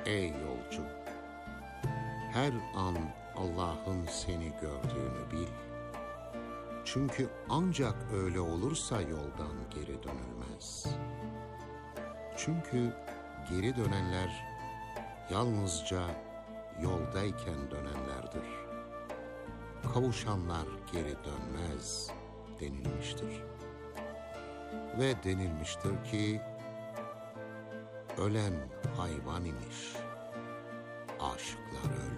Ey yolcu! Her an Allah'ın seni gördüğünü bil. Çünkü ancak öyle olursa yoldan geri dönülmez. Çünkü geri dönenler yalnızca yoldayken dönenlerdir. Kavuşanlar geri dönmez denilmiştir. Ve denilmiştir ki, ölen hayvan imiş, aşıklar öyle.